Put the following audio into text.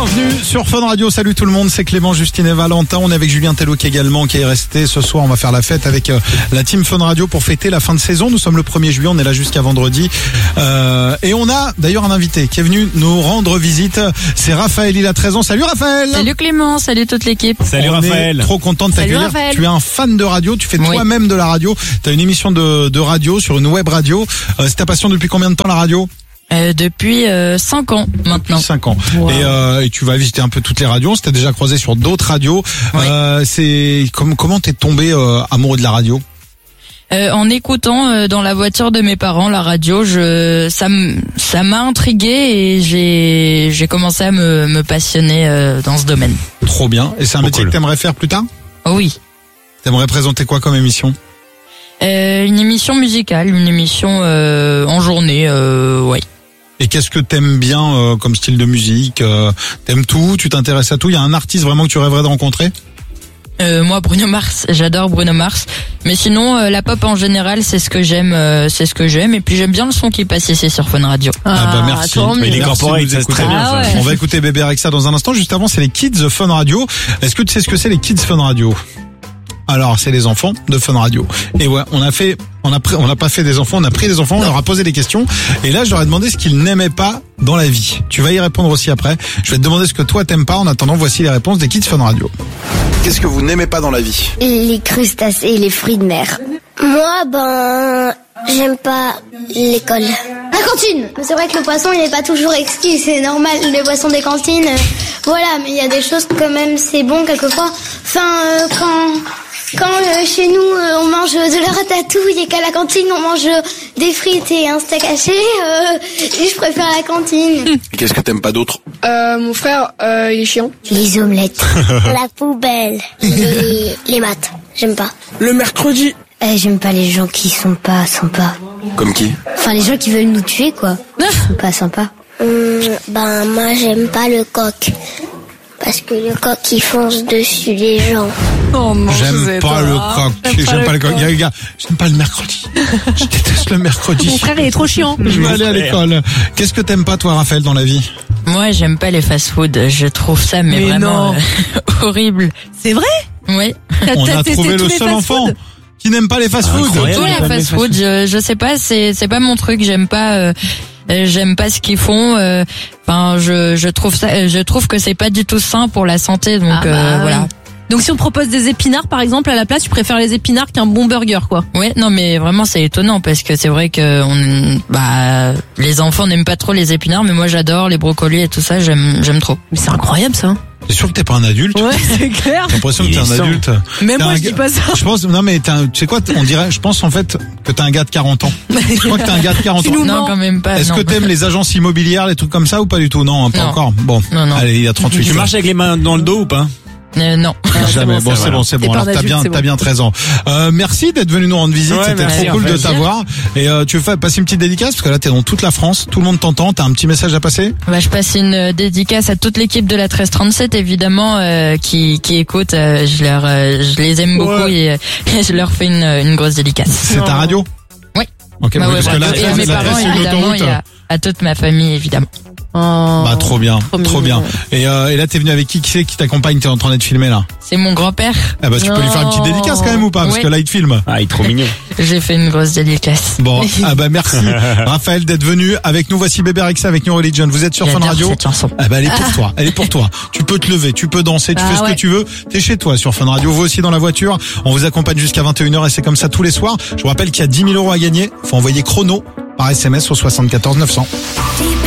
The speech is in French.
Bienvenue sur Fun Radio, salut tout le monde, c'est Clément, Justine et Valentin. On est avec Julien Tellouk également qui est resté. Ce soir on va faire la fête avec la team Fun Radio pour fêter la fin de saison. Nous sommes le 1er juillet, on est là jusqu'à vendredi. Et on a d'ailleurs un invité qui est venu nous rendre visite. C'est Raphaël, il a 13 ans. Salut Raphaël. Salut Clément, salut toute l'équipe. Salut Raphaël. Trop content de t'accueillir. Tu es un fan de radio, tu fais toi-même de la radio. Tu as une émission de radio sur une web radio. C'est ta passion depuis combien de temps la radio ? Depuis 5 ans maintenant. 5 ans. Wow. Et tu vas visiter un peu toutes les radios. On s'était déjà croisé sur d'autres radios. C'est comment t'es tombé amoureux de la radio ? En écoutant dans la voiture de mes parents la radio, ça m'a intrigué et j'ai commencé à me passionner dans ce domaine. Trop bien. Et c'est un métier que t'aimerais faire plus tard ? Oui. T'aimerais présenter quoi comme émission ? Une émission musicale, une émission en journée, ouais. Et qu'est-ce que t'aimes bien comme style de musique ? T'aimes tout ? Tu t'intéresses à tout ? Il y a un artiste vraiment que tu rêverais de rencontrer ? Moi, Bruno Mars, j'adore Bruno Mars. Mais sinon, la pop en général, c'est ce que j'aime. Et puis j'aime bien le son qui passe ici sur Fun Radio. Merci. Il est corporate, ça se très bien. Ah, ouais. On va écouter Bébé Rexha dans un instant. Juste avant, c'est les Kids Fun Radio. Est-ce que tu sais ce que c'est les Kids Fun Radio ? Alors, c'est les enfants de Fun Radio. Et ouais, on n'a pas fait des enfants, on a pris des enfants, on leur a posé des questions. Et là, je leur ai demandé ce qu'ils n'aimaient pas dans la vie. Tu vas y répondre aussi après. Je vais te demander ce que toi t'aimes pas. En attendant, voici les réponses des Kids Fun Radio. Qu'est-ce que vous n'aimez pas dans la vie ? Les crustacés et les fruits de mer. Moi, j'aime pas l'école. La cantine. C'est vrai que le poisson, il n'est pas toujours exquis, c'est normal, les poissons des cantines. Voilà, mais il y a des choses quand même, c'est bon quelquefois. Enfin, quand chez nous, on mange de la ratatouille et qu'à la cantine, on mange des frites et un steak haché, je préfère la cantine. Et qu'est-ce que t'aimes pas d'autre ? Mon frère, il est chiant. Les omelettes. La poubelle. Les maths. J'aime pas. Le mercredi. J'aime pas les gens qui sont pas sympas. Comme qui ? Enfin, les gens qui veulent nous tuer, quoi. Ils sont pas sympas. Moi, j'aime pas le coq. Parce que le coq, il fonce dessus les gens. Oh non, j'aime pas le coq. J'aime pas le coq. Il y a les gars, j'aime pas le mercredi. Je déteste le mercredi. Mon frère, il est trop chiant. Je vais aller à l'école. Qu'est-ce que t'aimes pas, toi, Raphaël, dans la vie ? Moi, j'aime pas les fast-food. Je trouve ça mais vraiment horrible. C'est vrai ? Oui. On a trouvé le seul enfant qui n'aime pas les fast-food. Surtout les fast-food. Je sais pas, c'est pas mon truc. J'aime pas ce qu'ils font. Enfin, je trouve que c'est pas du tout sain pour la santé. Donc voilà. Donc si on propose des épinards par exemple à la place, tu préfères les épinards qu'un bon burger quoi. Ouais, non mais vraiment c'est étonnant parce que c'est vrai que les enfants n'aiment pas trop les épinards, mais moi j'adore les brocolis et tout ça, j'aime trop. Mais c'est incroyable ça. T'es sûr que t'es pas un adulte ? Ouais, c'est clair. J'ai l'impression que t'es un adulte. Même moi je dis pas ça. Je pense, non mais tu sais quoi, je pense en fait que t'es un gars de 40 ans. Je crois que t'es un gars de 40 ans. Non, quand même pas. Est-ce que t'aimes les agences immobilières, les trucs comme ça ou pas du tout ? Non, pas encore. Bon. Non. Allez, il y a 38. Tu marches avec les mains dans le dos ou pas ? Non. Jamais. C'est bon. Alors t'as bien 13 ans. Merci d'être venu nous rendre visite. C'était trop cool de t'avoir. Et tu veux passer une petite dédicace parce que là t'es dans toute la France. Tout le monde t'entend. T'as un petit message à passer ? Je passe une dédicace à toute l'équipe de la 1337 évidemment qui écoute. Je les aime beaucoup et je leur fais une grosse dédicace. C'est ta radio ? Oui. Ok. Parce que là, et à mes parents évidemment et à toute ma famille évidemment. Trop bien. Et là t'es venu avec qui c'est qui t'accompagne ? T'es en train d'être filmé là ? C'est mon grand-père. Tu peux lui faire une petite dédicace quand même ou pas ? Parce que là il te filme. Ah, il est trop mignon. J'ai fait une grosse dédicace. Bon, merci Raphaël d'être venu avec nous. Voici Bébé Rexha avec New Religion. Vous êtes sur Fun Radio. Cette chanson. Elle est pour toi. Tu peux te lever, tu peux danser, tu fais ce que tu veux. T'es chez toi sur Fun Radio. Vous aussi dans la voiture. On vous accompagne jusqu'à 21h et c'est comme ça tous les soirs. Je vous rappelle qu'il y a 10 000 € à gagner. Faut envoyer chrono par SMS au 74 900.